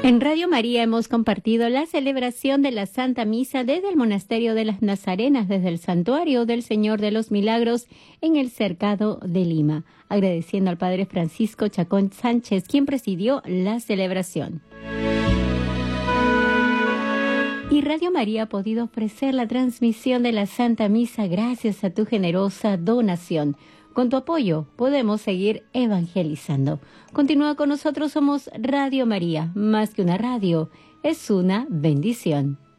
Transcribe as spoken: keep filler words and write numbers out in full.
En Radio María hemos compartido la celebración de la Santa Misa desde el Monasterio de las Nazarenas, desde el Santuario del Señor de los Milagros en el Cercado de Lima, agradeciendo al Padre Francisco Chacón Sánchez, quien presidió la celebración. Y Radio María ha podido ofrecer la transmisión de la Santa Misa gracias a tu generosa donación. Con tu apoyo podemos seguir evangelizando. Continúa con nosotros, somos Radio María, más que una radio, es una bendición.